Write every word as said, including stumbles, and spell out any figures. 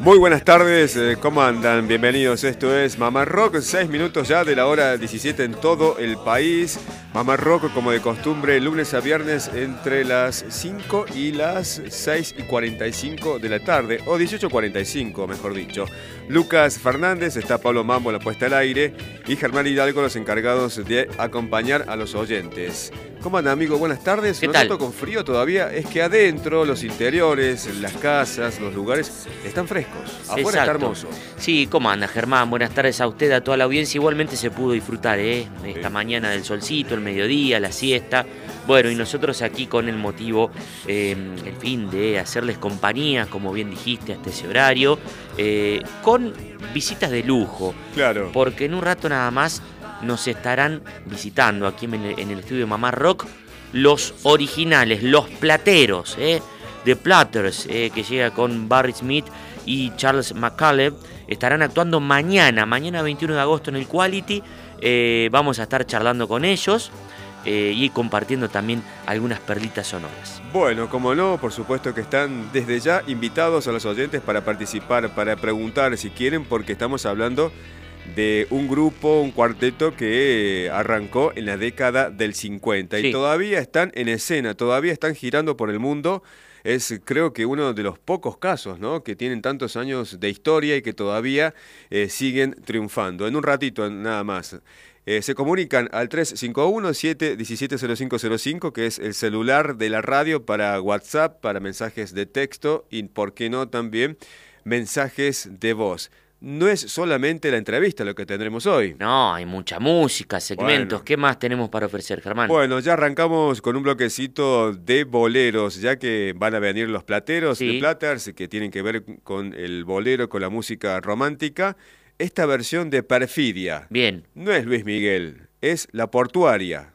Muy buenas tardes, eh, ¿cómo andan? Bienvenidos, esto es Mamá Rock, seis minutos ya de la hora diecisiete en todo el país. Mamá Rock, como de costumbre, lunes a viernes entre las cinco y las seis y cuarenta y cinco de la tarde, o dieciocho cuarenta y cinco, mejor dicho. Lucas Fernández, está Pablo Mambo en la puesta al aire y Germán Hidalgo, los encargados de acompañar a los oyentes. ¿Cómo andan, amigo? Buenas tardes. ¿Qué ¿No tal? tanto con frío todavía? Es que adentro, los interiores, las casas, los lugares están frescos. Afuera está Exacto. hermoso. Sí, ¿cómo anda, Germán? Buenas tardes a usted, a toda la audiencia. Igualmente se pudo disfrutar, ¿eh? Esta Sí. mañana del solcito, el mediodía, la siesta. Bueno, y nosotros aquí con el motivo, eh, el fin de hacerles compañía, como bien dijiste, hasta ese horario, eh, con visitas de lujo. Claro. Porque en un rato nada más nos estarán visitando aquí en el, en el estudio Mamá Rock los originales, los plateros, ¿eh? The Platters, eh, que llega con Barry Smith y Charles McCaleb. Estarán actuando mañana, mañana veintiuno de agosto en el Quality. Eh, vamos a estar charlando con ellos eh, y compartiendo también algunas perlitas sonoras. Bueno, como no, por supuesto que están desde ya invitados a los oyentes para participar, para preguntar si quieren, porque estamos hablando de un grupo, un cuarteto que arrancó en la década del cincuenta Sí. y todavía están en escena, todavía están girando por el mundo. Es, creo que, uno de los pocos casos, ¿no?, que tienen tantos años de historia y que todavía eh, siguen triunfando. En un ratito nada más. Eh, se comunican al tres cinco uno, siete uno siete, cero cinco cero cinco, que es el celular de la radio, para WhatsApp, para mensajes de texto y, ¿por qué no, también mensajes de voz? No es solamente la entrevista lo que tendremos hoy. No, hay mucha música, segmentos. Bueno. ¿Qué más tenemos para ofrecer, Germán? Bueno, ya arrancamos con un bloquecito de boleros, ya que van a venir los plateros, Sí. de Platters, que tienen que ver con el bolero, con la música romántica. Esta versión de Perfidia Bien. no es Luis Miguel, es La Portuaria.